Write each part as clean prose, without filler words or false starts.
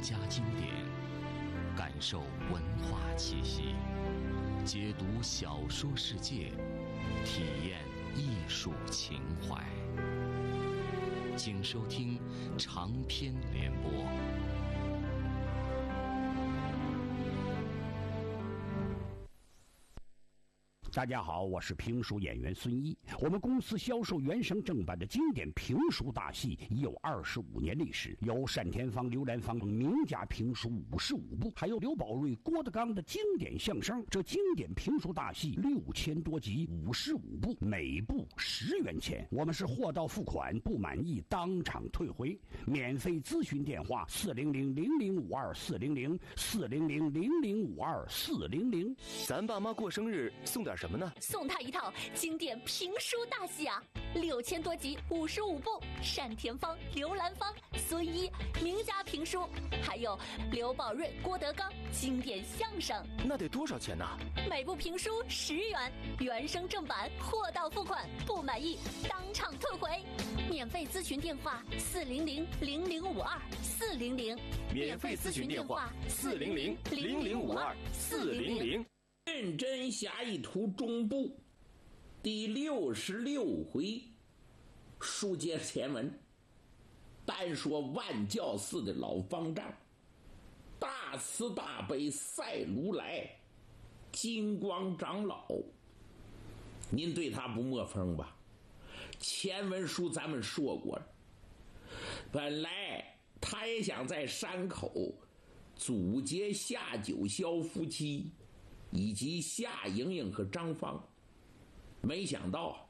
家经典，感受文化气息，解读小说世界，体验艺术情怀。请收听长篇联播。 大家好，我是评书演员孙一。我们公司销售原声正版的经典评书大戏已有25年历史，有单田芳、刘兰芳名家评书55部，还有刘宝瑞、郭德纲的经典相声。这经典评书大戏6000多集，55部，每部10元钱。我们是货到付款，不满意当场退回。免费咨询电话400-0052-400，400-0052-400。 咱爸妈过生日送点什么呢？ 送他一套经典评书大戏啊，6000多集，55部，单田芳、刘兰芳、孙一名家评书，还有刘宝瑞、郭德纲经典相声。 那得多少钱呢？ 每部评书10元，原声正版，货到付款，不满意当场退回。免费咨询电话400-0052-400， 免费咨询电话400-0052-400。 认真侠义图中部第66回，书接前文，单说万教寺的老方丈，大慈大悲赛如来金光长老。您对他不陌生吧？前文书咱们说过了，本来他也想在山口阻截夏九霄夫妻以及夏莹莹和张芳，没想到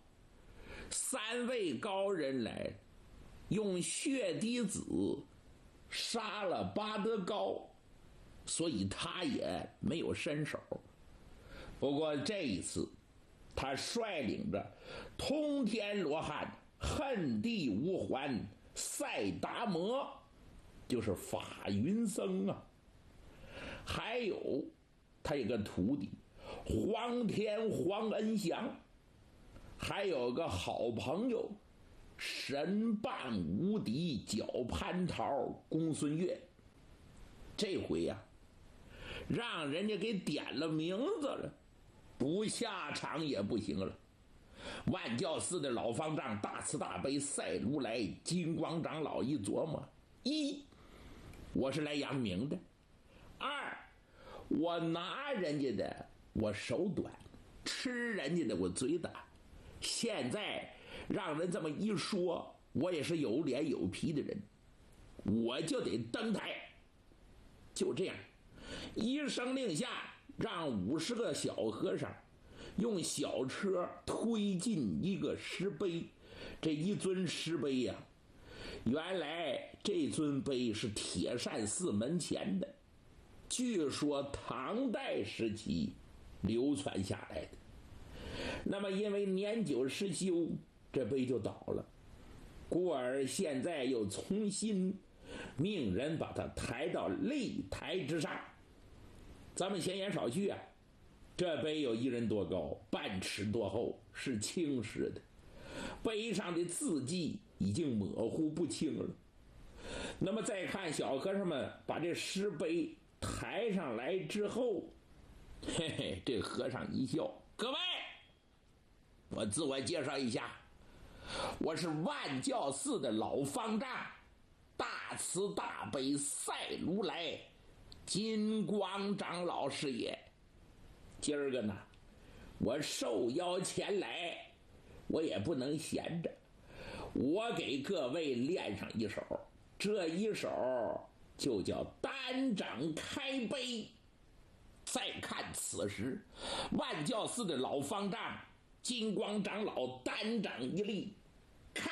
3位高人来，用血滴子杀了巴德高，所以他也没有伸手。不过这一次他率领着通天罗汉、恨地无还、赛达摩，就是法云僧啊，还有他有个徒弟黄天黄恩祥，还有个好朋友神棒无敌脚蟠桃公孙越。这回呀，让人家给点了名字了，不下场也不行了。万教寺的老方丈大慈大悲赛如来金光长老一琢磨：一，我是来扬名的；二，我拿人家的我手短，吃人家的我嘴短。现在让人这么一说，我也是有脸有皮的人，我就得登台。就这样，一声令下，让50个小和尚用小车推进一个石碑。这一尊石碑呀，原来这尊碑是铁扇寺门前的，据说唐代时期流传下来的。那么因为年久失修，这碑就倒了，故而现在又重新命人把它抬到擂台之上。咱们闲言少叙啊，这碑有1人多高，半尺多厚，是青石的，碑上的字迹已经模糊不清了。那么再看小和尚们把这石碑抬上来之后，嘿嘿，这和尚一笑：各位，我自我介绍一下，我是万教寺的老方丈大慈大悲赛如来金光长老是也。今儿个呢，我受邀前来，我也不能闲着，我给各位练上一手，这一手就叫单掌开碑。再看此时，万教寺的老方丈金光长老单掌一立，咔，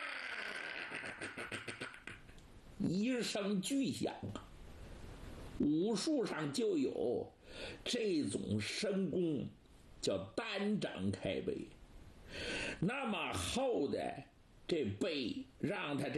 一声巨响啊！武术上就有这种神功，叫单掌开碑。那么厚的这碑，让他这